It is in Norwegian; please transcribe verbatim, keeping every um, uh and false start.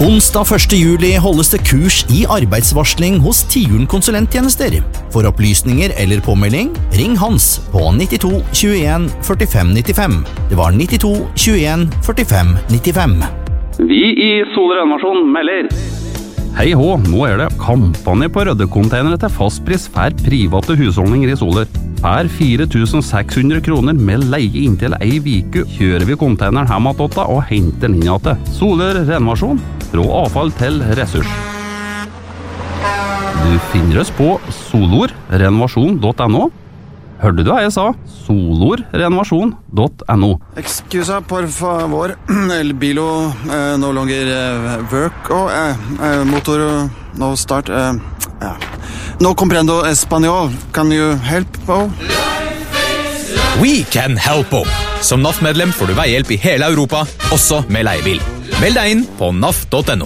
Onsdag første juli holdes det kurs i arbeidsvarsling hos Tiuren konsulenttjenester. For opplysninger eller påmelding, ring Hans på nittito tjueen førtifem nittifem. Det var nittito tjueen førtifem nittifem. Vi i Solrenovasjon melder. Hei hå, nå er det kampanje på røddekonteinere til fastpris for private husholdninger i Soler. Per fire tusen seks hundre kroner med leie inntil ei viku kjører vi konteineren hjem at åtta og henter den inn igjen. Soler Renovasjon, fra avfall til ressurs. Du finner oss på solorrenovasjon punktum no. Hørte du hva jeg sa? solorrenovasjon punktum no. Excusa, por favor. El bilo eh, no longer eh, work. Oh, eh, eh, motor no start. Eh, ja. No comprendo español. Can you help? Oh? We can help. Som N A F-medlem får du veihjelp i hele Europa, også med leiebil. Meld deg inn på N A F punktum no.